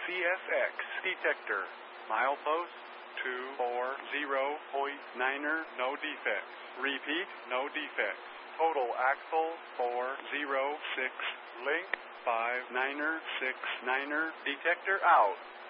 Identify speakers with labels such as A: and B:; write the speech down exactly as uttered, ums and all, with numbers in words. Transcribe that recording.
A: C S X detector. Milepost two four zero point niner, no defects. Repeat, no defects. Total axle four zero six. Link five niner six niner. Detector out.